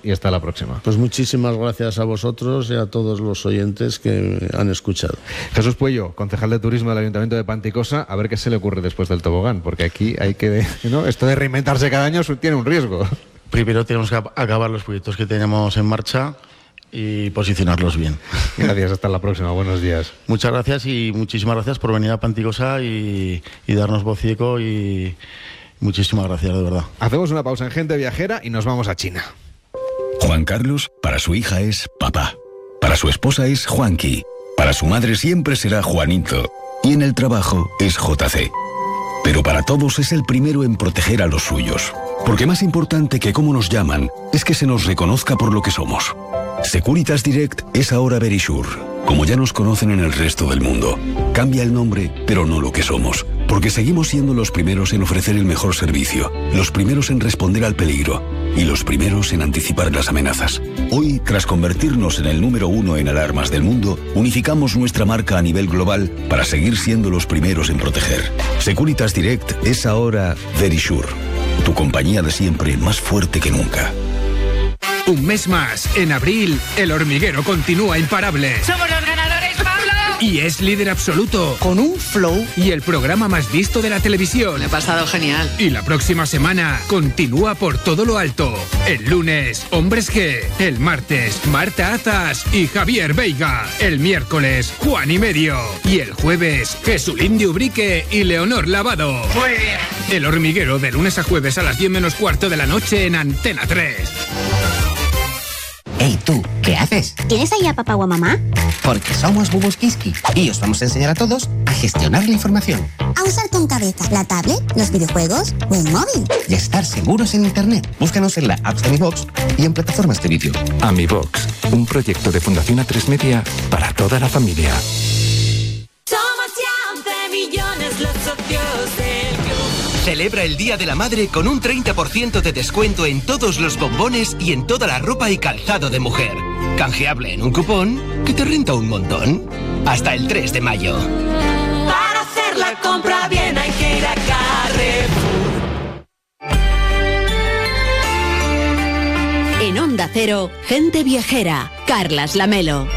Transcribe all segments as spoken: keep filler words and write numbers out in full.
y hasta la próxima. Pues muchísimas gracias a vosotros y a todos los oyentes que han escuchado. Jesús Puello, concejal de turismo del Ayuntamiento de Panticosa, a ver qué se le ocurre después del tobogán, porque aquí hay que, ¿no? Esto de reinventarse cada año tiene un riesgo. Primero tenemos que acabar los proyectos que tenemos en marcha y posicionarlos bien. Gracias, hasta la próxima, buenos días. Muchas gracias y muchísimas gracias por venir a Panticosa y, y darnos voz y eco, y muchísimas gracias, de verdad. Hacemos una pausa en Gente Viajera y nos vamos a China. Juan Carlos, para su hija es papá. Para su esposa es Juanqui. Para su madre siempre será Juanito. Y en el trabajo es J C. Pero para todos es el primero en proteger a los suyos. Porque más importante que cómo nos llaman es que se nos reconozca por lo que somos. Securitas Direct es ahora Verisure, como ya nos conocen en el resto del mundo. Cambia el nombre, pero no lo que somos. Porque seguimos siendo los primeros en ofrecer el mejor servicio, los primeros en responder al peligro y los primeros en anticipar las amenazas. Hoy, tras convertirnos en el número uno en alarmas del mundo, unificamos nuestra marca a nivel global para seguir siendo los primeros en proteger. Securitas Direct es ahora Verisure, tu compañía de siempre más fuerte que nunca. Un mes más, en abril, El Hormiguero continúa imparable. ¡Somos los ganadores, Pablo! Y es líder absoluto, con un flow y el programa más visto de la televisión. Me he pasado genial. Y la próxima semana continúa por todo lo alto. El lunes, Hombres G. El martes, Marta Azas y Javier Veiga. El miércoles, Juan y Medio. Y el jueves, Jesulín de Ubrique y Leonor Lavado. Muy bien. El Hormiguero, de lunes a jueves a las diez menos cuarto de la noche en Antena tres. Hey, tú, ¿qué haces? ¿Tienes ahí a papá o a mamá? Porque somos Bubus Kiski y os vamos a enseñar a todos a gestionar la información. A usar con cabeza la tablet, los videojuegos o el móvil. Y a estar seguros en Internet. Búscanos en la app de AmiBox y en plataformas de vídeo. AmiBox, un proyecto de Fundación A tres Media para toda la familia. Somos ya once millones los socios del club. Celebra el Día de la Madre con un treinta por ciento de descuento en todos los bombones y en toda la ropa y calzado de mujer. Canjeable en un cupón que te renta un montón. Hasta el tres de mayo. Para hacer la compra bien hay que ir a Carrefour. En Onda Cero, Gente Viajera, Carlas Lamelo.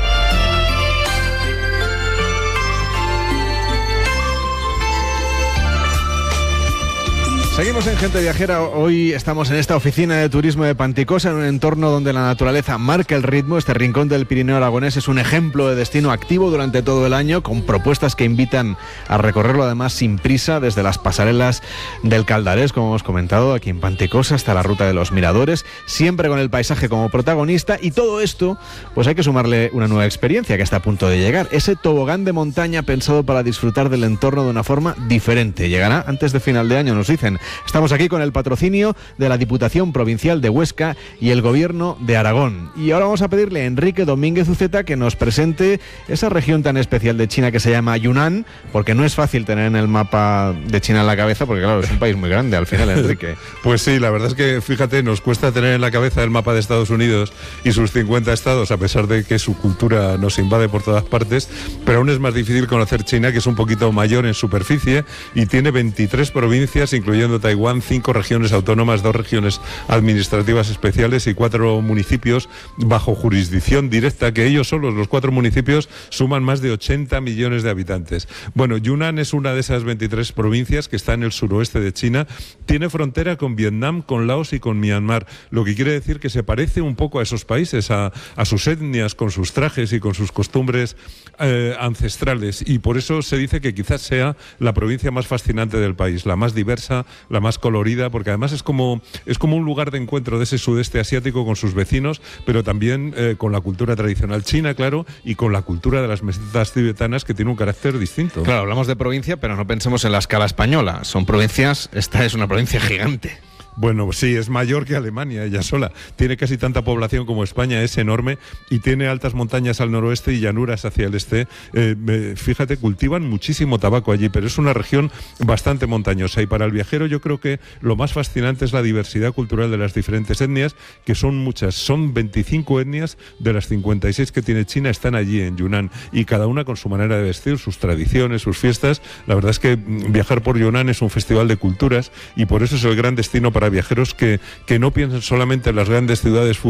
Seguimos en Gente Viajera. Hoy estamos en esta oficina de turismo de Panticosa, en un entorno donde la naturaleza marca el ritmo. Este rincón del Pirineo aragonés es un ejemplo de destino activo durante todo el año, con propuestas que invitan a recorrerlo además sin prisa, desde las pasarelas del Caldarés, como hemos comentado, aquí en Panticosa, hasta la ruta de los Miradores, siempre con el paisaje como protagonista. Y todo esto, pues hay que sumarle una nueva experiencia que está a punto de llegar. Ese tobogán de montaña pensado para disfrutar del entorno de una forma diferente. Llegará antes de final de año, nos dicen. Estamos aquí con el patrocinio de la Diputación Provincial de Huesca y el Gobierno de Aragón. Y ahora vamos a pedirle a Enrique Domínguez Uceta que nos presente esa región tan especial de China que se llama Yunnan, porque no es fácil tener en el mapa de China en la cabeza, porque claro, es un país muy grande al final, Enrique. Pues sí, la verdad es que, fíjate, nos cuesta tener en la cabeza el mapa de Estados Unidos y sus cincuenta estados, a pesar de que su cultura nos invade por todas partes, pero aún es más difícil conocer China, que es un poquito mayor en superficie y tiene veintitrés provincias, incluyendo Taiwán, cinco regiones autónomas, dos regiones administrativas especiales y cuatro municipios bajo jurisdicción directa, que ellos solos, los cuatro municipios, suman más de ochenta millones de habitantes. Bueno, Yunnan es una de esas veintitrés provincias que está en el suroeste de China. Tiene frontera con Vietnam, con Laos y con Myanmar, lo que quiere decir que se parece un poco a esos países, a, a sus etnias, con sus trajes y con sus costumbres eh, ancestrales, y por eso se dice que quizás sea la provincia más fascinante del país, la más diversa, la más colorida, porque además es como, es como un lugar de encuentro de ese sudeste asiático con sus vecinos, pero también eh, con la cultura tradicional china, claro, y con la cultura de las mesetas tibetanas, que tiene un carácter distinto. Claro, hablamos de provincia, pero no pensemos en la escala española. Son provincias, esta es una provincia gigante. Bueno, sí, es mayor que Alemania ella sola. Tiene casi tanta población como España, es enorme, y tiene altas montañas al noroeste y llanuras hacia el este. Eh, fíjate, cultivan muchísimo tabaco allí, pero es una región bastante montañosa. Y para el viajero yo creo que lo más fascinante es la diversidad cultural de las diferentes etnias, que son muchas. Son veinticinco etnias de las cincuenta y seis que tiene China, están allí en Yunnan, y cada una con su manera de vestir, sus tradiciones, sus fiestas. La verdad es que viajar por Yunnan es un festival de culturas, y por eso es el gran destino para viajeros que, que no piensan solamente en las grandes ciudades